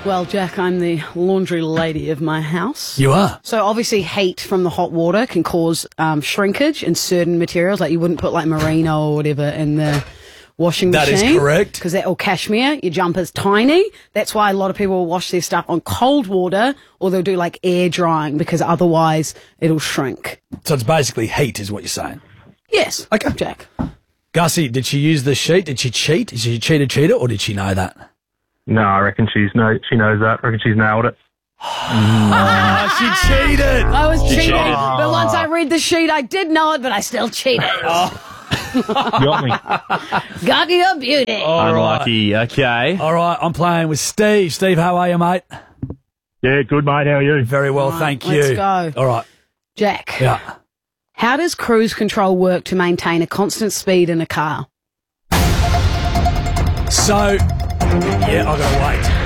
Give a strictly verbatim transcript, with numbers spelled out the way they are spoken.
Well, Jack, I'm the laundry lady of my house. You are? So obviously heat from the hot water can cause um, shrinkage in certain materials. Like you wouldn't put like merino or whatever in the washing That machine. is correct. Because that, or cashmere, your jumper's tiny. That's why a lot of people will wash their stuff on cold water or they'll do like air drying because otherwise it'll shrink. So it's basically heat is what you're saying? Yes. Okay. Jack. Gussie, did she use the sheet? Did she cheat? Did she cheat a cheater or did she know that? No, I reckon she's no, she knows that. I reckon she's nailed it. Oh, she cheated. I was She cheating, cheated. but once I read the sheet, I did know it, but I still cheated. Got me. Got your beauty. All right. Unlucky. Okay. All right, I'm playing with Steve. Steve, how are you, mate? Yeah, good, mate. How are you? Very well, Right, thank you. let's go. All right. Jack. Yeah. How does cruise control work to maintain a constant speed in a car? So, yeah, I've got to wait.